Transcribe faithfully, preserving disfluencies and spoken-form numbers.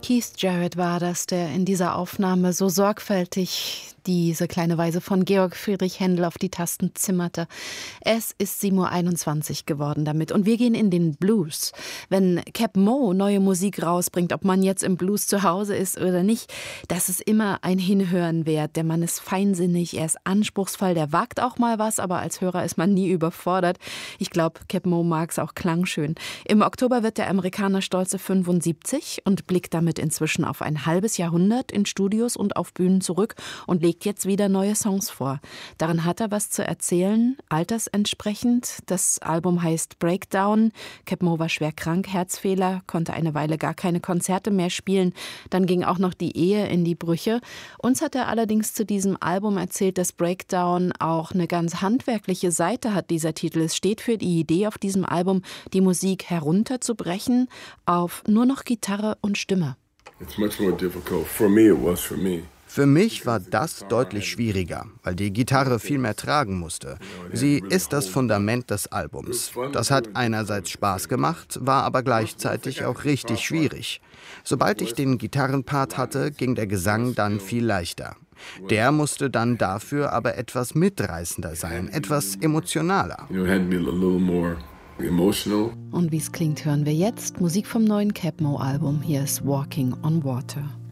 Keith Jarrett war das, der in dieser Aufnahme so sorgfältig diese kleine Weise von Georg Friedrich Händel auf die Tasten zimmerte. Es ist sieben Uhr einundzwanzig geworden damit und wir gehen in den Blues. Wenn Cap Mo neue Musik rausbringt, ob man jetzt im Blues zu Hause ist oder nicht, das ist immer ein Hinhören wert. Der Mann ist feinsinnig, er ist anspruchsvoll, der wagt auch mal was, aber als Hörer ist man nie überfordert. Ich glaube, Cap Mo mag es auch klangschön. Im Oktober wird der Amerikaner stolze fünfundsiebzig und blickt damit inzwischen auf ein halbes Jahrhundert in Studios und auf Bühnen zurück und legt jetzt wieder neue Songs vor. Darin hat er was zu erzählen, altersentsprechend. Das Album heißt Breakdown. Cap Mo war schwer krank, Herzfehler, konnte eine Weile gar keine Konzerte mehr spielen. Dann ging auch noch die Ehe in die Brüche. Uns hat er allerdings zu diesem Album erzählt, dass Breakdown auch eine ganz handwerkliche Seite hat, dieser Titel. Es steht für die Idee auf diesem Album, die Musik herunterzubrechen auf nur noch Gitarre und Stimme. It's much more difficult. For me, it was for me. Für mich war das deutlich schwieriger, weil die Gitarre viel mehr tragen musste. Sie ist das Fundament des Albums. Das hat einerseits Spaß gemacht, war aber gleichzeitig auch richtig schwierig. Sobald ich den Gitarrenpart hatte, ging der Gesang dann viel leichter. Der musste dann dafür aber etwas mitreißender sein, etwas emotionaler. Und wie es klingt, hören wir jetzt Musik vom neuen Cap Mo Album. Hier ist Walking on Water.